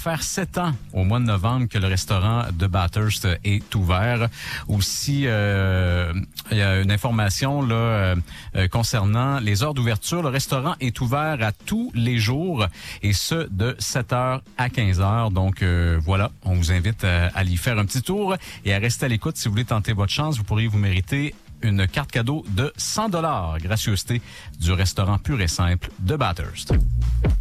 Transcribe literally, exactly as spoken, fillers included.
faire sept ans au mois de novembre que le restaurant de Bathurst est ouvert. Aussi, euh, il y a une information là euh, euh, concernant les heures d'ouverture. Le restaurant est ouvert à tous les jours et ce, de sept heures à quinze heures. Donc, euh, voilà, on vous invite à, à y faire un petit tour et à rester à l'écoute. Si vous voulez tenter votre chance, vous pourriez vous mériter une carte cadeau de cent dollars, gracieuseté du restaurant pur et simple de Bathurst.